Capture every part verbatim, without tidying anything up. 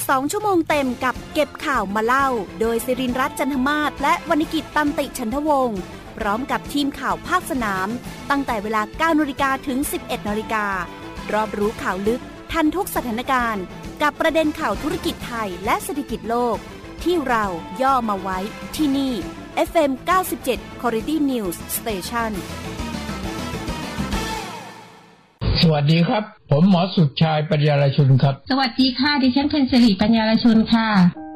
สองชั่วโมงเต็มกับเก็บข่าวมาเล่าโดยศิรินทร์รัตน์จันทมาศและวรรณกิจตันติฉันทวงศ์พร้อมกับทีมข่าวภาคสนามตั้งแต่เวลา เก้านาฬิกา ถึง สิบเอ็ดนาฬิกา รอบรู้ข่าวลึกทันทุกสถานการณ์กับประเด็นข่าวธุรกิจไทยและเศรษฐกิจโลกที่เราย่อมาไว้ที่นี่ เอฟ เอ็ม เก้าสิบเจ็ด Quality News Station สวัสดีครับผมหมอสุดชายปัญญาลชุนครับสวัสดีค่ะดิฉันเพ็ญศิริปัญญาลชุนค่ะ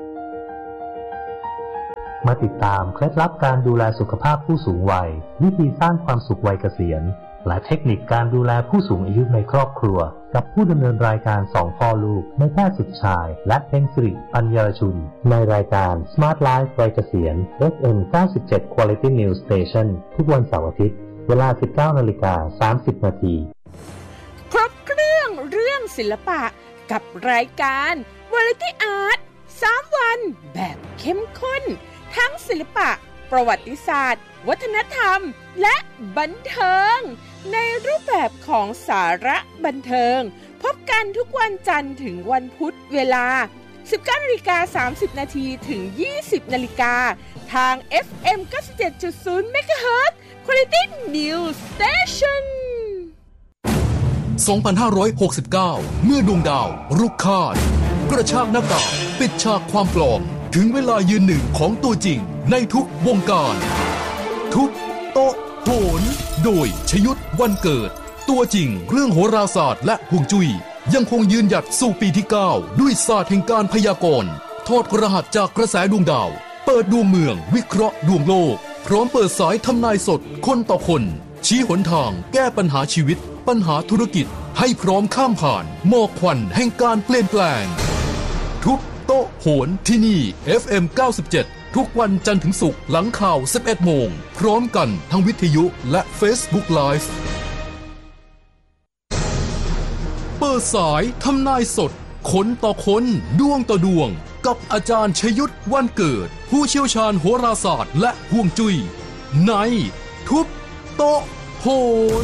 มาติดตามเคล็ดลับการดูแลสุขภาพผู้สูงวัยวิธีสร้างความสุขวัยเกษียณและเทคนิคการดูแลผู้สูงอายุในครอบครัวกับผู้ดำเนินรายการสองพ่อลูกนายแพทย์สุดชายและเพ็ญศิริปัญญาลชุนในรายการ Smart Life วัยเกษียณ เอฟ เอ็ม เก้าสิบเจ็ด Quality News Station ทุกวันเสาร์อาทิตย์เวลา สิบเก้านาฬิกาสามสิบนาทีครบเครื่องเรื่องศิลปะกับรายการ Variety Art สามวันแบบเข้มข้นทั้งศิลปะประวัติศาสตร์วัฒนธรรมและบันเทิงในรูปแบบของสาระบันเทิงพบกันทุกวันจันทร์ถึงวันพุธเวลา สิบเก้านาฬิกาสามสิบนาที ถึง ยี่สิบนาฬิกาทาง เอฟ เอ็ม เก้าสิบเจ็ดจุดศูนย์ เมกะเฮิรตซ์ Quality News Station สองพันห้าร้อยหกสิบเก้า เมื่อดวงดาวรุกคาดกระชากหน้ากากปิดฉากความปลอมถึงเวลายืนหนึ่งของตัวจริงในทุกวงการทุบโต๊ะโหนโดยชยุทธวันเกิดตัวจริงเรื่องโหราศาสตร์และฮวงจุ้ยยังคงยืนหยัดสู่ปีที่เก้าด้วยศาสตร์แห่งการพยากรณ์ถอดรหัสจากกระแสดวงดาวเปิดดวงเมืองวิเคราะห์ดวงโลกพร้อมเปิดสายทำนายสดคนต่อคนชี้หนทางแก้ปัญหาชีวิตปัญหาธุรกิจให้พร้อมข้ามผ่านหมอกควันแห่งการเปลี่ยนแปลงทุบโต๊ะโหนที่นี่ เอฟ เอ็ม เก้าสิบเจ็ด ทุกวันจันทร์ถึงศุกร์หลังข่าว สิบเอ็ดโมงพร้อมกันทั้งวิทยุและ Facebook Live เปิดสายทำนายสดคนต่อคนดวงต่อดวงกับอาจารย์ชยุทธวันเกิดผู้เชี่ยวชาญโหราศาสตร์และฮวงจุ้ยในทุบโต๊ะโหน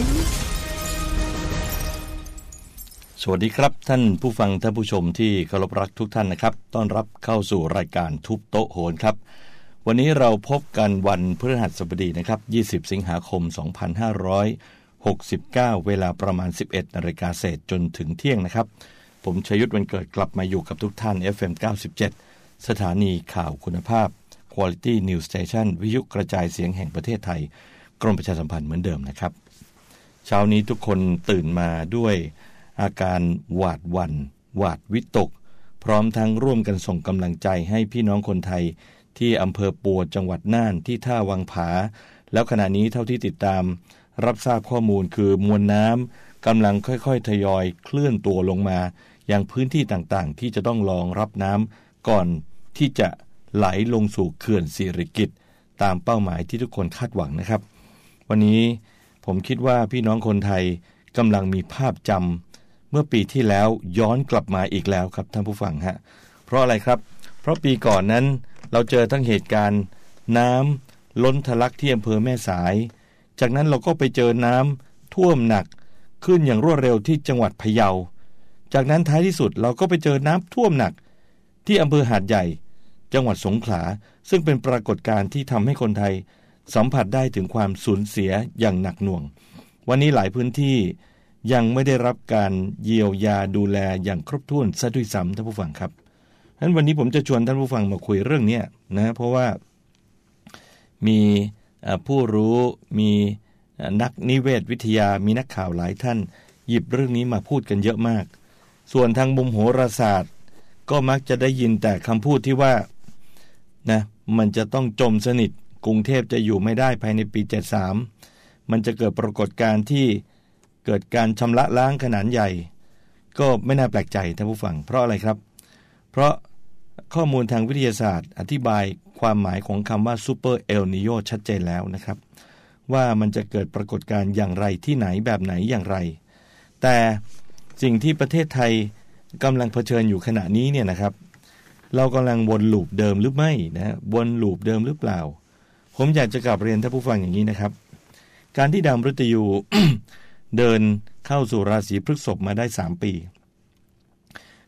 สวัสดีครับท่านผู้ฟังท่านผู้ชมที่เคารพรักทุกท่านนะครับต้อนรับเข้าสู่รายการทุบโต๊ะโหนครับวันนี้เราพบกันวันพฤหัสบดีนะครับยี่สิบสิงหาคมสองพันห้าร้อยหกสิบเก้าเวลาประมาณ สิบเอ็ดนาฬิกาเศษจนถึงเที่ยงนะครับผมชยุทธวันเกิดกลับมาอยู่กับทุกท่าน เอฟ เอ็ม เก้าสิบเจ็ด สถานีข่าวคุณภาพ Quality News Station วิทยุกระจายเสียงแห่งประเทศไทยกรมประชาสัมพันธ์เหมือนเดิมนะครับเช้านี้ทุกคนตื่นมาด้วยอาการหวาดหวั่นหวาดวิตกพร้อมทั้งร่วมกันส่งกำลังใจให้พี่น้องคนไทยที่อำเภอปัวจังหวัดน่านที่ท่าวังผาแล้วขณะนี้เท่าที่ติดตามรับทราบข้อมูลคือมวลน้ำกำลังค่อยๆทยอยเคลื่อนตัวลงมายังพื้นที่ต่างๆที่จะต้องรองรับน้ำก่อนที่จะไหลลงสู่เขื่อนสิริกิติ์ตามเป้าหมายที่ทุกคนคาดหวังนะครับวันนี้ผมคิดว่าพี่น้องคนไทยกำลังมีภาพจำเมื่อปีที่แล้วย้อนกลับมาอีกแล้วครับท่านผู้ฟังฮะเพราะอะไรครับเพราะปีก่อนนั้นเราเจอทั้งเหตุการณ์น้ำล้นทะลักที่อำเภอแม่สายจากนั้นเราก็ไปเจอน้ำท่วมหนักขึ้นอย่างรวดเร็วที่จังหวัดพะเยาจากนั้นท้ายที่สุดเราก็ไปเจอน้ำท่วมหนักที่อำเภอหาดใหญ่จังหวัดสงขลาซึ่งเป็นปรากฏการณ์ที่ทำให้คนไทยสัมผัสได้ถึงความสูญเสียอย่างหนักหน่วงวันนี้หลายพื้นที่ยังไม่ได้รับการเยียวยาดูแลอย่างครบถ้วนซะด้วยซ้ำท่านผู้ฟังครับฉะนั้นวันนี้ผมจะชวนท่านผู้ฟังมาคุยเรื่องนี้นะเพราะว่ามีผู้รู้มีนักนิเวศวิทยามีนักข่าวหลายท่านหยิบเรื่องนี้มาพูดกันเยอะมากส่วนทางมุมโหราศาสตร์ก็มักจะได้ยินแต่คำพูดที่ว่านะมันจะต้องจมสนิทกรุงเทพจะอยู่ไม่ได้ภายในปีเจ็ดสิบสามมันจะเกิดปรากฏการณ์ที่เกิดการชำระล้างขนาดใหญ่ก็ไม่น่าแปลกใจท่านผู้ฟังเพราะอะไรครับเพราะข้อมูลทางวิทยาศาสตร์อธิบายความหมายของคำว่าซูเปอร์เอลนิโญชัดเจนแล้วนะครับว่ามันจะเกิดปรากฏการณ์อย่างไรที่ไหนแบบไหนอย่างไรแต่สิ่งที่ประเทศไทยกำลังเผชิญอยู่ขณะนี้เนี่ยนะครับเรากำลังวนลูปเดิมหรือไม่นะวนลูปเดิมหรือเปล่าผมอยากจะกลับเรียนท่านผู้ฟังอย่างนี้นะครับการที่ดาวมฤตยู เดินเข้าสู่ราศีพฤษภมาได้สามปี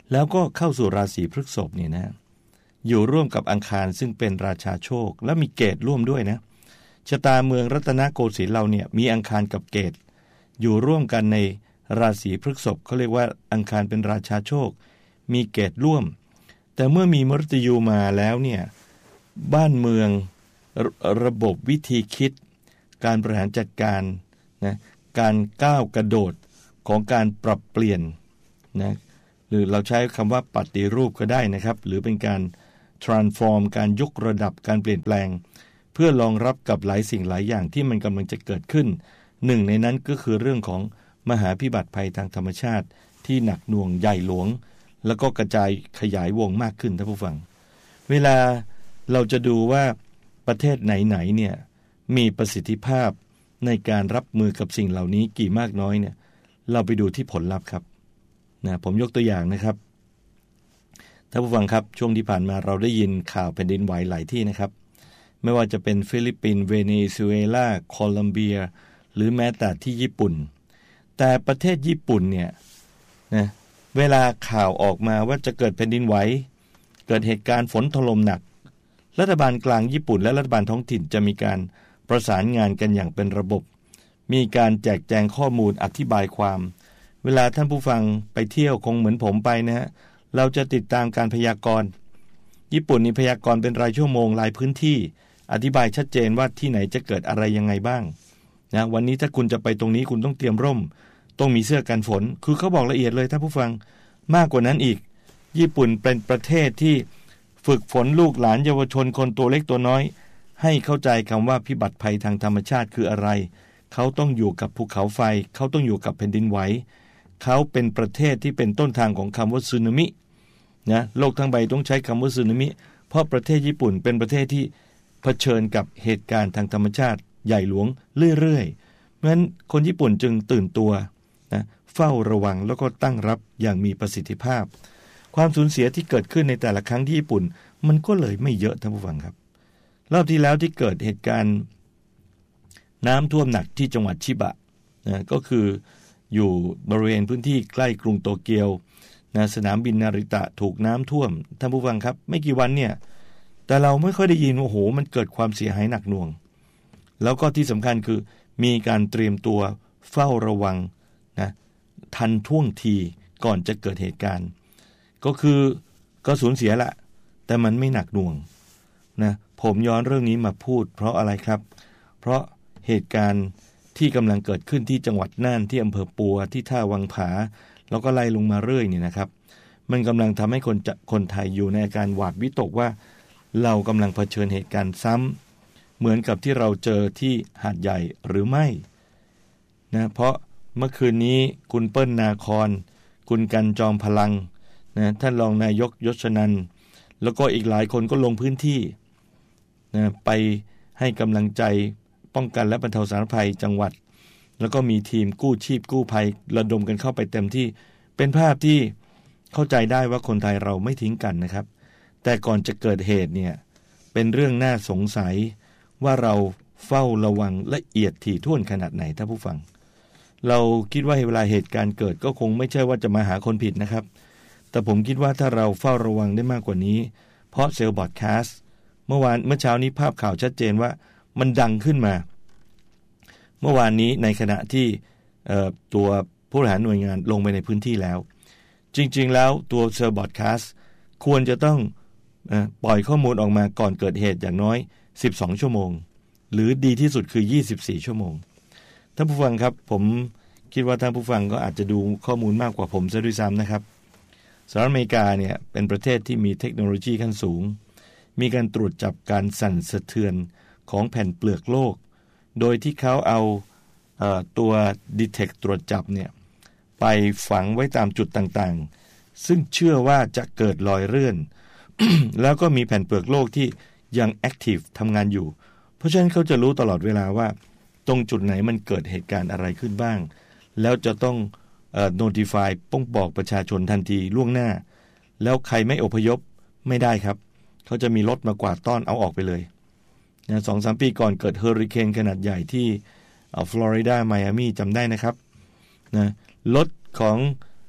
แล้วก็เข้าสู่ราศีพฤษภเนี่ยนะอยู่ร่วมกับอังคารซึ่งเป็นราชาโชคและมีเกตร่วมด้วยนะชะตาเมืองรัตนโกสินทร์เราเนี่ยมีอังคารกับเกตอยู่ร่วมกันในราศีพฤษภเขาเรียกว่าอังคารเป็นราชาโชคมีเกตร่วมแต่เมื่อมีมฤตยูมาแล้วเนี่ยบ้านเมืองระระบบวิธีคิดการบริหารจัดการนะการก้าวกระโดดของการปรับเปลี่ยนนะหรือเราใช้คำว่าปฏิรูปก็ได้นะครับหรือเป็นการ transform การยกระดับการเปลี่ยนแปลงเพื่อรองรับกับหลายสิ่งหลายอย่างที่มันกำลังจะเกิดขึ้นหนึ่งในนั้นก็คือเรื่องของมหาพิบัติภัยทางธรรมชาติที่หนักหน่วงใหญ่หลวงแล้วก็กระจายขยายวงมากขึ้นท่านผู้ฟังเวลาเราจะดูว่าประเทศไหนๆเนี่ยมีประสิทธิภาพในการรับมือกับสิ่งเหล่านี้กี่มากน้อยเนี่ยเราไปดูที่ผลลัพธ์ครับนะผมยกตัวอย่างนะครับท่านผู้ฟังครับช่วงที่ผ่านมาเราได้ยินข่าวแผ่นดินไหวหลายที่นะครับไม่ว่าจะเป็นฟิลิปปินส์เวเนซุเอลาโคลัมเบียหรือแม้แต่ที่ญี่ปุ่นแต่ประเทศญี่ปุ่นเนี่ยนะเวลาข่าวออกมาว่าจะเกิดแผ่นดินไหวเกิดเหตุการณ์ฝนถล่มหนักรัฐบาลกลางญี่ปุ่นและรัฐบาลท้องถิ่นจะมีการประสานงานกันอย่างเป็นระบบมีการแจกแจงข้อมูลอธิบายความเวลาท่านผู้ฟังไปเที่ยวคงเหมือนผมไปนะฮะเราจะติดตามการพยากรณ์ญี่ปุ่นนี่พยากรณ์เป็นรายชั่วโมงรายพื้นที่อธิบายชัดเจนว่าที่ไหนจะเกิดอะไรยังไงบ้างนะวันนี้ถ้าคุณจะไปตรงนี้คุณต้องเตรียมร่มต้องมีเสื้อกันฝนคือเขาบอกละเอียดเลยท่านผู้ฟังมากกว่านั้นอีกญี่ปุ่นเป็นประเทศที่ฝึกฝนลูกหลานเยาวชนคนตัวเล็กตัวน้อยให้เข้าใจคำว่าพิบัติภัยทางธรรมชาติคืออะไรเขาต้องอยู่กับภูเขาไฟเขาต้องอยู่กับแผ่นดินไหวเขาเป็นประเทศที่เป็นต้นทางของคำว่าสึนามินะโลกทั้งใบต้องใช้คำว่าสึนามิเพราะประเทศญี่ปุ่นเป็นประเทศที่เผชิญกับเหตุการณ์ทางธรรมชาติใหญ่หลวงเรื่อยๆเพราะฉะนั้นคนญี่ปุ่นจึงตื่นตัวนะเฝ้าระวังแล้วก็ตั้งรับอย่างมีประสิทธิภาพความสูญเสียที่เกิดขึ้นในแต่ละครั้งที่ญี่ปุ่นมันก็เลยไม่เยอะท่านผู้ฟังครับรอบที่แล้วที่เกิดเหตุการณ์น้ำท่วมหนักที่จังหวัดชิบะนะก็คืออยู่บริเวณพื้นที่ใกล้กรุงโตเกียวนะสนามบินนาริตะถูกน้ำท่วมท่านผู้ฟังครับไม่กี่วันเนี่ยแต่เราไม่ค่อยได้ยินว่าโอ้โหมันเกิดความเสียหายหนักหน่วงแล้วก็ที่สำคัญคือมีการเตรียมตัวเฝ้าระวังนะทันท่วงทีก่อนจะเกิดเหตุการณ์ก็คือก็สูญเสียละแต่มันไม่หนักหน่วงนะผมย้อนเรื่องนี้มาพูดเพราะอะไรครับเพราะเหตุการณ์ที่กำลังเกิดขึ้นที่จังหวัดน่านที่อำเภอปัวที่ท่าวังผาแล้วก็ไล่ลงมาเรื่อยเนี่ยนะครับมันกำลังทำให้คนจะคนไทยอยู่ในอาการหวาดวิตกว่าเรากำลังเผชิญเหตุการณ์ซ้ำเหมือนกับที่เราเจอที่หาดใหญ่หรือไม่นะเพราะเมื่อคืนนี้คุณเปิ้ลนาคอนคุณกันจอมพลังนะท่านรองนายกยศนันท์แล้วก็อีกหลายคนก็ลงพื้นที่นะไปให้กำลังใจป้องกันและบรรเทาสาธารณภัยจังหวัดแล้วก็มีทีมกู้ชีพกู้ภัยระดมกันเข้าไปเต็มที่เป็นภาพที่เข้าใจได้ว่าคนไทยเราไม่ทิ้งกันนะครับแต่ก่อนจะเกิดเหตุเนี่ยเป็นเรื่องน่าสงสัยว่าเราเฝ้าระวังละเอียดถี่ถ้วนขนาดไหนท่านผู้ฟังเราคิดว่าเวลาเหตุการณ์เกิดก็คงไม่ใช่ว่าจะมาหาคนผิดนะครับแต่ผมคิดว่าถ้าเราเฝ้าระวังได้มากกว่านี้เพราะเซลล์บอดแคสต์เมื่อวานเมื่อเช้านี้ภาพข่าวชัดเจนว่ามันดังขึ้นมาเมื่อวานนี้ในขณะที่ตัวผู้บริหารหน่วยงานลงไปในพื้นที่แล้วจริงๆแล้วตัวเซลล์บอดแคสต์ควรจะต้องปล่อยข้อมูลออกมาก่อนเกิดเหตุอย่างน้อยสิบสองชั่วโมงหรือดีที่สุดคือยี่สิบสี่ชั่วโมงท่านผู้ฟังครับผมคิดว่าท่านผู้ฟังก็อาจจะดูข้อมูลมากกว่าผมซะด้วยซ้ำนะครับสหรัฐอเมริกาเนี่ยเป็นประเทศที่มีเทคโนโลยีขั้นสูงมีการตรวจจับการสั่นสะเทือนของแผ่นเปลือกโลกโดยที่เขาเอาเอ่อตัว Detect ตรวจจับเนี่ยไปฝังไว้ตามจุดต่างๆซึ่งเชื่อว่าจะเกิดรอยเลื่อน แล้วก็มีแผ่นเปลือกโลกที่ยังแอคทีฟทำงานอยู่เพราะฉะนั้นเขาจะรู้ตลอดเวลาว่าตรงจุดไหนมันเกิดเหตุการณ์อะไรขึ้นบ้างแล้วจะต้องเอ่อ notify ป้องบอกประชาชนทันทีล่วงหน้าแล้วใครไม่อพยพไม่ได้ครับเขาจะมีรถมากวาดต้อนเอาออกไปเลยนะ สองถึงสาม ปีก่อนเกิดเฮอริเคนขนาดใหญ่ที่ฟลอริดาไมอามี่จำได้นะครับนะรถของ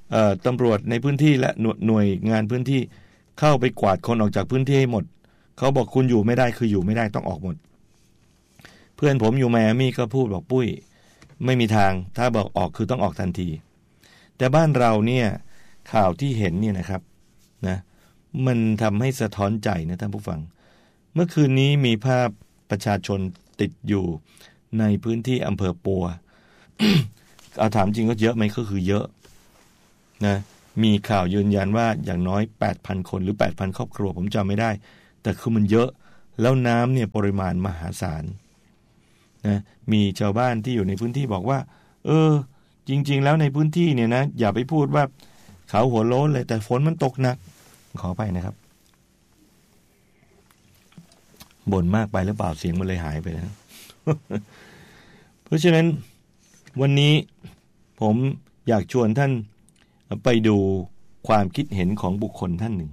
ตำรวจในพื้นที่และหน่วยงานพื้นที่เข้าไปกวาดคนออกจากพื้นที่ให้หมดเขาบอกคุณอยู่ไม่ได้คืออยู่ไม่ได้ต้องออกหมดเพื่อนผมอยู่ไมอามี่ก็พูดบอกปุ้ยไม่มีทางถ้าบอกออกคือต้องออกทันทีแต่บ้านเราเนี่ยข่าวที่เห็นเนี่ยนะครับนะมันทำให้สะท้อนใจนะท่านผู้ฟังเมื่อคืนนี้มีภาพประชาชนติดอยู่ในพื้นที่อำเภอปัว เอาถามจริงก็เยอะไหมก็คือเยอะนะมีข่าวยืนยันว่าอย่างน้อย แปดพัน คนหรือ แปดพัน ครอบครัวผมจำไม่ได้แต่คือมันเยอะแล้วน้ำเนี่ยปริมาณมหาศาลนะมีชาวบ้านที่อยู่ในพื้นที่บอกว่าเออจริงๆแล้วในพื้นที่เนี่ยนะอย่าไปพูดว่าเขาหัวโล้นเลยแต่ฝนมันตกหนักขอไปนะครับบ่นมากไปหรือเปล่าเสียงมันเลยหายไปแล้ว เพราะฉะนั้นวันนี้ผมอยากชวนท่านไปดูความคิดเห็นของบุคคลท่านหนึ่ง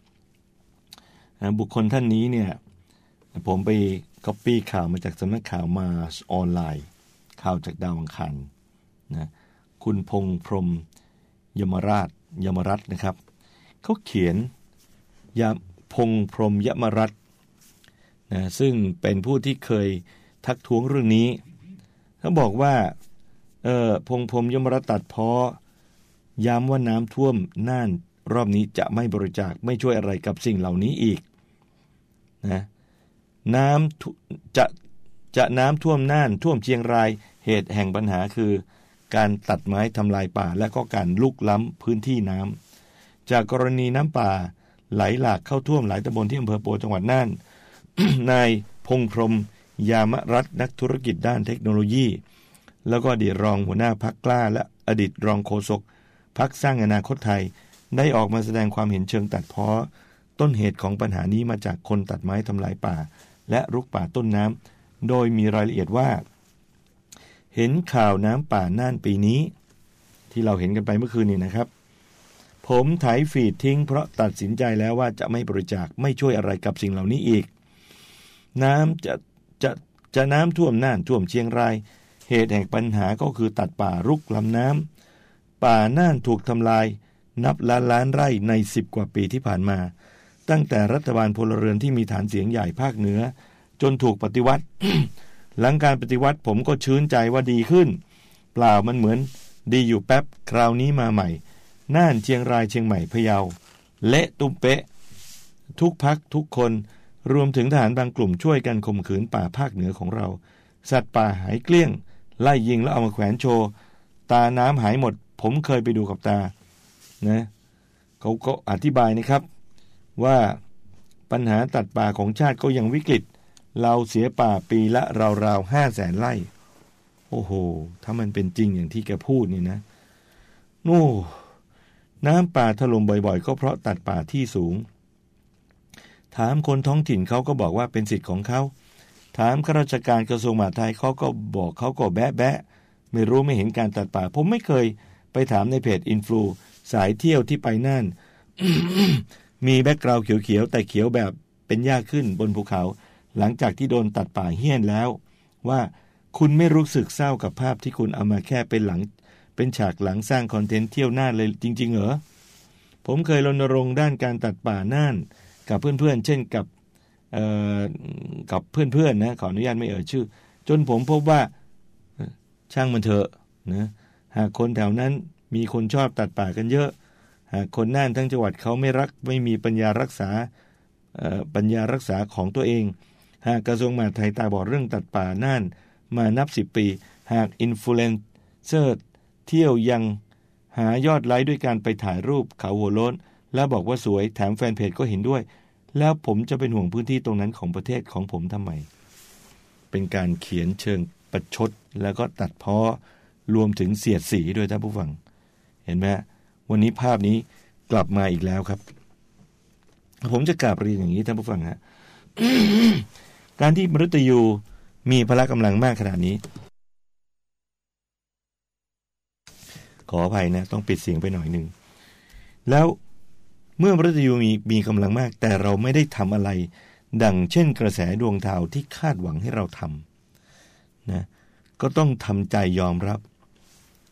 บุคคลท่านนี้เนี่ยผมไปก๊อปปี้ข่าวมาจากสำนักข่าวมาออนไลน์ข่าวจากดาวอังคารนะคุณพงษ์พรหมยมราชยมรัตน์นะครับเขาเขียนยมพงษ์พรหมยมรัตน์นะซึ่งเป็นผู้ที่เคยทักท้วงเรื่องนี้เขาบอกว่าเออพงษ์พรหมยมรัตน์ตัดพ้อย้ำว่าน้ำท่วมน่านรอบนี้จะไม่บริจาคไม่ช่วยอะไรกับสิ่งเหล่านี้อีกนะน้ำจะจะน้ำท่วมน่านท่วมเชียงรายเหตุแห่งปัญหาคือการตัดไม้ทำลายป่าและก็การลุกล้ำพื้นที่น้ำจากกรณีน้ำป่าไหลหลากเข้าท่วมหลายตำบลที่อำเภอปัวจังหวัดน่าน นายพงษ์พรหมยามรัตน์นักธุรกิจด้านเทคโนโลยีแล้วก็อดีตรองหัวหน้าพรรคกล้าและอดีตรองโฆษกพรรคสร้างอนาคตไทยได้ออกมาแสดงความเห็นเชิงตัดพ้อต้นเหตุของปัญหานี้มาจากคนตัดไม้ทำลายป่าและรุกป่าต้นน้ำโดยมีรายละเอียดว่าเห็นข่าวน้ำป่าน่านปีนี้ที่เราเห็นกันไปเมื่อคืนนี้นะครับผมไถฟีดทิ้งเพราะตัดสินใจแล้วว่าจะไม่บริจาคไม่ช่วยอะไรกับสิ่งเหล่านี้อีกน้ำจะจะจะน้ำท่วมน่านท่วมเชียงรายเหตุแห่งปัญหาก็คือตัดป่ารุกลำน้ำป่าน่านถูกทำลายนับล้านล้านไร่ในสิบกว่าปีที่ผ่านมาตั้งแต่รัฐบาลพลเรือนที่มีฐานเสียงใหญ่ภาคเหนือจนถูกปฏิวัติ หลังการปฏิวัติผมก็ชื่นใจว่าดีขึ้นเปล่ามันเหมือนดีอยู่แป๊บคราวนี้มาใหม่น่านเชียงรายเชียงใหม่พะเยาเละตุ้มเป๊ะทุกพักทุกคนรวมถึงทหารบางกลุ่มช่วยกันข่มขืนป่าภาคเหนือของเราสัตว์ป่าหายเกลี้ยงไล่ยิงแล้วเอามาแขวนโชว์ตาน้ำหายหมดผมเคยไปดูกับตานะเขาก็อธิบายนะครับว่าปัญหาตัดป่าของชาติก็ยังวิกฤตเราเสียป่าปีละราวๆห้าแสนไร่โอ้โหถ้ามันเป็นจริงอย่างที่แกพูดนี่นะโอ้น้ำป่าถล่มบ่อยๆก็เพราะตัดป่าที่สูงถามคนท้องถิ่นเขาก็บอกว่าเป็นสิทธิ์ของเขาถามข้าราชการกระทรวงมหาดไทยเขาก็บอกเขาก็แบะแบะไม่รู้ไม่เห็นการตัดป่าผมไม่เคยไปถามในเพจอินฟลูสายเที่ยวที่ไปน่าน มีแบ็กกราวด์เขียวๆแต่เขียวแบบเป็นหญ้าขึ้นบนภูเขาหลังจากที่โดนตัดป่าเหี้ยนแล้วว่าคุณไม่รู้สึกเศร้ากับภาพที่คุณเอามาแค่เป็นหลังเป็นฉากหลังสร้างคอนเทนต์เที่ยวน่านเลยจริงๆเหรอผมเคยรณรงค์ด้านการตัดป่าน่านกับเพื่อนๆเช่นกับเอ่อกับเพื่อนๆนะขออนุญาตไม่เอ่ยชื่อจนผมพบว่าช่างมันเถอะนะหากคนแถวนั้นมีคนชอบตัดป่ากันเยอะหากคนน่านทั้งจังหวัดเขาไม่รักไม่มีปัญญารักษาปัญญารักษาของตัวเองหากกระทรวงมหาดไทยตาบอดเรื่องตัดป่าน่านมานับสิบปีหากอินฟลูเอนเซอร์เที่ยวยังหายอดไลค์ด้วยการไปถ่ายรูปเขาหัวโล้นแล้วบอกว่าสวยแถมแฟนเพจก็เห็นด้วยแล้วผมจะเป็นห่วงพื้นที่ตรงนั้นของประเทศของผมทำไมเป็นการเขียนเชิงประชดแล้วก็ตัดพ้อรวมถึงเสียดสีด้วยท่านผู้ฟังเห็นไหมวันนี้ภาพนี้กลับมาอีกแล้วครับผมจะกราบเรียนอย่างนี้ท่านผู้ฟังฮะ การที่มฤตยูมีพละกำลังมากขนาดนี้ขออภัยนะต้องปิดเสียงไปหน่อยนึงแล้วเมื่อมฤตยูมีมีกำลังมากแต่เราไม่ได้ทำอะไรดังเช่นกระแสดวงดาวที่คาดหวังให้เราทำนะก็ต้องทำใจยอมรับ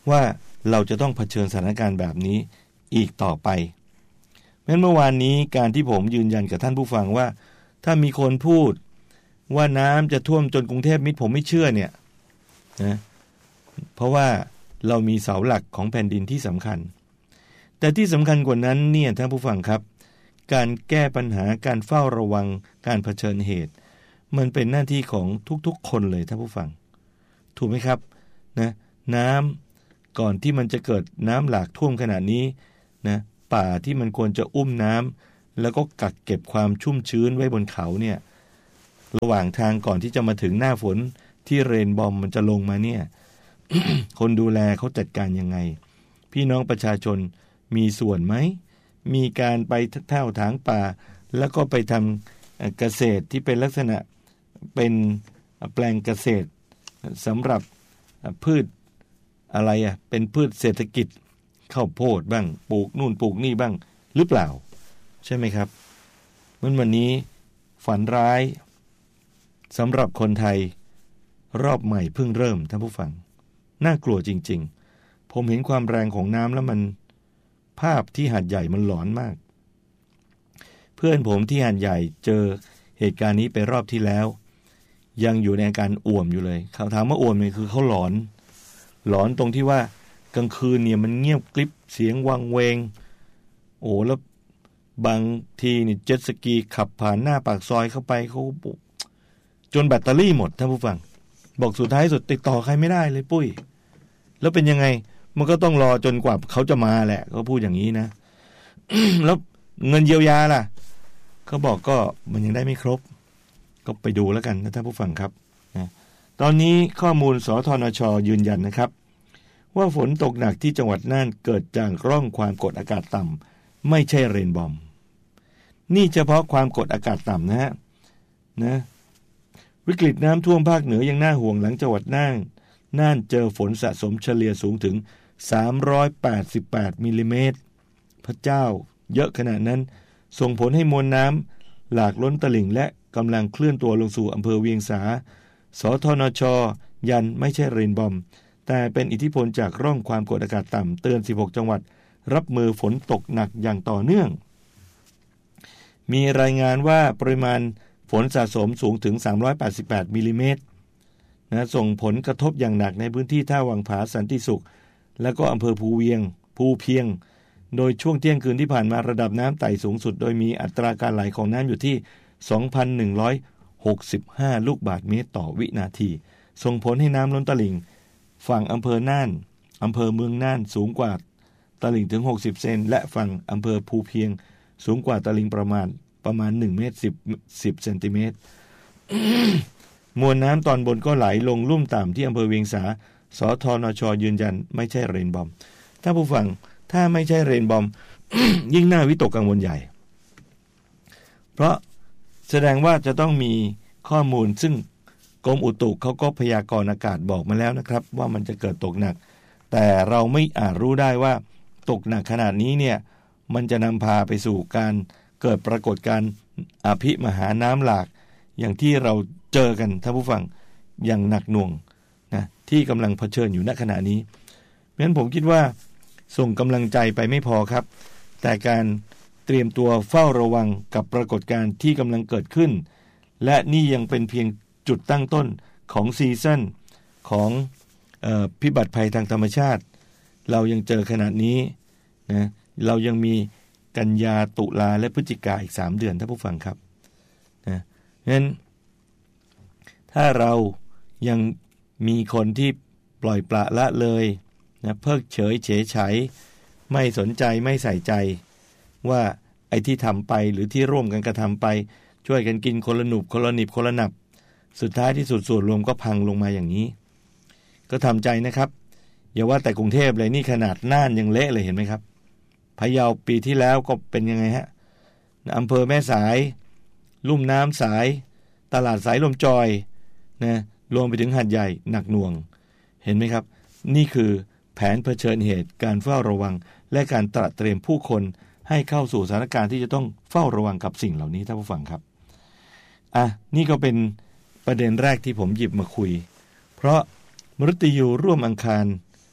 ว่าเราจะต้องเผชิญสถานการณ์แบบนี้อีกต่อไปเมื่อวานนี้การที่ผมยืนยันกับท่านผู้ฟังว่าถ้ามีคนพูดว่าน้ำจะท่วมจนกรุงเทพมิตรผมไม่เชื่อเนี่ยนะเพราะว่าเรามีเสาหลักของแผ่นดินที่สำคัญแต่ที่สำคัญกว่านั้นเนี่ยท่านผู้ฟังครับการแก้ปัญหาการเฝ้าระวังการเผชิญเหตุมันเป็นหน้าที่ของทุกๆคนเลยท่านผู้ฟังถูกไหมครับนะน้ำก่อนที่มันจะเกิดน้ำหลากท่วมขนาดนี้นะป่าที่มันควรจะอุ้มน้ำแล้วก็กักเก็บความชุ่มชื้นไว้บนเขาเนี่ยระหว่างทางก่อนที่จะมาถึงหน้าฝนที่เรนบอมมันจะลงมาเนี่ย คนดูแลเขาจัดการยังไงพี่น้องประชาชนมีส่วนไหมมีการไปเท่าถางป่าแล้วก็ไปทำเกษตรที่เป็นลักษณะเป็นแปลงเกษตรสำหรับพืชอะไรอ่ะเป็นพืชเศรษฐกิจข้าวโพดบ้างปลูกนู่นปลูกนี่บ้างหรือเปล่าใช่ไหมครับเมื่อวันนี้ฝันร้ายสำหรับคนไทยรอบใหม่เพิ่งเริ่มท่านผู้ฟังน่ากลัวจริงๆผมเห็นความแรงของน้ำแล้วมันภาพที่หาดใหญ่มันหลอนมากเพื่อนผมที่หาดใหญ่เจอเหตุการณ์นี้ไปรอบที่แล้วยังอยู่ในอาการอ่วมอยู่เลยเขาถามว่าอ่วมเนี่ยคือเขาหลอนหลอนตรงที่ว่ากลางคืนเนี่ยมันเงียบกริบเสียงวังเวงโอ้แล้วบางทีนี่เจ็ตสกีขับผ่านหน้าปากซอยเข้าไปเขาจนแบตเตอรี่หมดท่านผู้ฟังบอกสุดท้ายสุดติดต่อใครไม่ได้เลยปุ้ยแล้วเป็นยังไงมันก็ต้องรอจนกว่าเขาจะมาแหละเขาพูดอย่างนี้นะ แล้วเงินเยียวยาล่ะเขาบอกก็มันยังได้ไม่ครบก็ไปดูแล้วกันนะท่านผู้ฟังครับนะตอนนี้ข้อมูลสธนช.ยืนยันนะครับว่าฝนตกหนักที่จังหวัดน่านเกิดจากร่องความกดอากาศต่ำไม่ใช่เรนบอมนี่เฉพาะความกดอากาศต่ำนะฮะนะวิกฤตน้ำท่วมภาคเหนือยังน่าห่วงหลังจังหวัดน่านน่านเจอฝนสะสมเฉลี่ยสูงถึงสามร้อยแปดสิบแปดมิลลิเมตรพระเจ้าเยอะขนาดนั้นส่งผลให้มวลน้ำหลากล้นตลิ่งและกำลังเคลื่อนตัวลงสู่อำเภอเวียงสาสธนช.ยันไม่ใช่เรนบอมแต่เป็นอิทธิพลจากร่องความกดอากาศต่ำเตือนสิบหกจังหวัดรับมือฝนตกหนักอย่างต่อเนื่องมีรายงานว่าปริมาณฝนสะสมสูงถึงสามร้อยแปดสิบแปดมิลลิเมตรนะส่งผลกระทบอย่างหนักในพื้นที่ท่าวังผาสันติสุขและก็อำเภอภูเวียงภูเพียงโดยช่วงเที่ยงคืนที่ผ่านมาระดับน้ำไต่สูงสุดโดยมีอัตราการไหลของน้ำอยู่ที่ สองพันหนึ่งร้อยหกสิบห้า ลูกบาศก์เมตรต่อวินาทีส่งผลให้น้ำล้นตลิ่งฝั่งอำเภอน่านอำเภอเมืองน่านสูงกว่าตลิ่งถึงหกสิบเซนและฝั่งอำเภอภูเพียงสูงกว่าตลิ่งประมาณประมาณหนึ่งเมตรสิบเซนติเมตร มวลน้ำตอนบนก็ไหลลงลุ่มต่ำที่อำเภอเวียงสาสธนช.ยืนยันไม่ใช่เรนบอมถ้าผู้ฟังถ้าไม่ใช่เรนบอม ยิ่งน่าวิตกกังวลใหญ่เพราะแสดงว่าจะต้องมีข้อมูลซึ่งกรมอุตุเขาก็พยากรณ์อากาศบอกมาแล้วนะครับว่ามันจะเกิดตกหนักแต่เราไม่อาจรู้ได้ว่าตกหนักขนาดนี้เนี่ยมันจะนำพาไปสู่การเกิดปรากฏการณ์อภิมหาน้ำหลากอย่างที่เราเจอกันท่านผู้ฟังอย่างหนักหน่วงนะที่กำลังเผชิญอยู่ณขณะนี้เพราะฉะนั้นผมคิดว่าส่งกำลังใจไปไม่พอครับแต่การเตรียมตัวเฝ้าระวังกับปรากฏการณ์ที่กำลังเกิดขึ้นและนี่ยังเป็นเพียงจุดตั้งต้นของซีซั่นของเอ่อพิบัติภัยทางธรรมชาติเรายังเจอขนาดนี้นะเรายังมีกันยาตุลาและพฤศจิกาอีกสามเดือนท่านผู้ฟังครับนะงั้นถ้าเรายังมีคนที่ปล่อยปละละเลยนะเพิกเฉยเฉยไฉไม่สนใจไม่ใส่ใจว่าไอ้ที่ทำไปหรือที่ร่วมกันกระทำไปช่วยกันกินคนละหนุบคนละหนิบคนละหนับสุดท้ายที่สุดส่วนรวมก็พังลงมาอย่างนี้ก็ทำใจนะครับอย่าว่าแต่กรุงเทพเลยนี่ขนาดน่านยังเละเลยเห็นไหมครับพะเยาปีที่แล้วก็เป็นยังไงฮะอำเภอแม่สายลุ่มน้ำสายตลาดสายลมจอยนะรวมไปถึงหาดใหญ่หนักหน่วงเห็นไหมครับนี่คือแผนเผชิญเหตุการเฝ้าระวังและการตระเตรียมผู้คนให้เข้าสู่สถานการณ์ที่จะต้องเฝ้าระวังกับสิ่งเหล่านี้ท่านผู้ฟังครับอ่ะนี่ก็เป็นประเด็นแรกที่ผมหยิบมาคุยเพราะมฤตยูร่วมอังคาร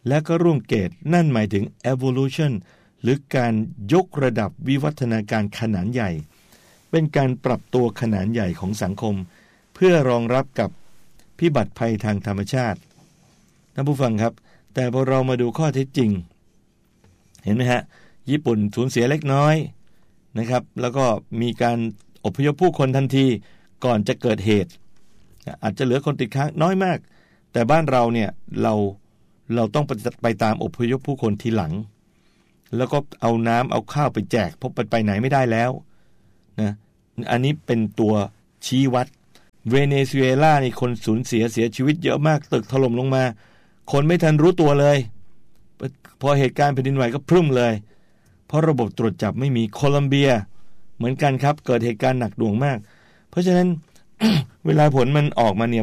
และก็ร่วมเกรดนั่นหมายถึง evolution หรือการยกระดับวิวัฒนาการขนาดใหญ่เป็นการปรับตัวขนาดใหญ่ของสังคมเพื่อรองรับกับพิบัติภัยทางธรรมชาติท่านผู้ฟังครับแต่พอเรามาดูข้อเท็จจริงเห็นไหมฮะญี่ปุ่นสูญเสียเล็กน้อยนะครับแล้วก็มีการอพยพผู้คนทันทีก่อนจะเกิดเหตุอาจจะเหลือคนติดค้างน้อยมากแต่บ้านเราเนี่ยเราเราต้องไปตามอพยพผู้คนทีหลังแล้วก็เอาน้ำเอาข้าวไปแจกเพราะไปไหนไม่ได้แล้วนะอันนี้เป็นตัวชี้วัดเวเนซุเอลานี่คนสูญเสียเสียชีวิตเยอะมากตึกถล่มลงมาคนไม่ทันรู้ตัวเลยพอเหตุการณ์แผ่นดินไหวก็พรึ้มเลยเพราะระบบตรวจจับไม่มีโคลัมเบียเหมือนกันครับเกิดเหตุการณ์หนักหน่วงมากเพราะฉะนั้น เวลาผลมันออกมาเนี่ย